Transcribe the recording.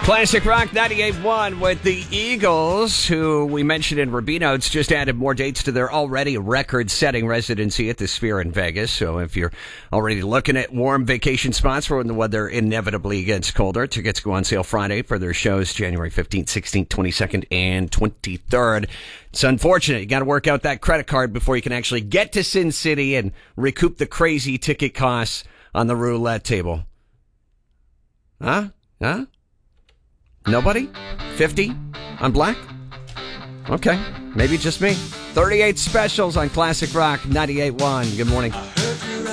Classic Rock 98.1 with the Eagles, who we mentioned in Rubino's, just added more dates to their already record-setting residency at the Sphere in Vegas. So if you're already looking at warm vacation spots for when the weather inevitably gets colder, tickets go on sale Friday for their shows January 15th, 16th, 22nd, and 23rd. It's unfortunate. You got to work out that credit card before you can actually get to Sin City and recoup the crazy ticket costs on the roulette table. Huh? Nobody? 50 on black? Okay, maybe just me. 38 specials on Classic Rock 98.1. Good morning.